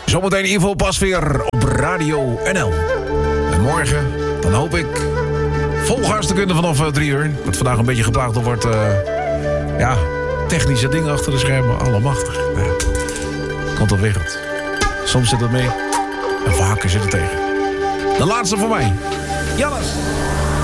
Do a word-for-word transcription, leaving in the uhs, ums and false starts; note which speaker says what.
Speaker 1: Zometeen Ivo pas weer op Radio N L. En morgen, dan hoop ik vol gas te kunnen vanaf uh, drie uur. Wat vandaag een beetje geplaagd door wordt... Uh, ja, technische dingen achter de schermen. Allemachtig. Nou, komt op wereld. Soms zit het mee. En vaker zit het tegen. De laatste voor mij. Jannes.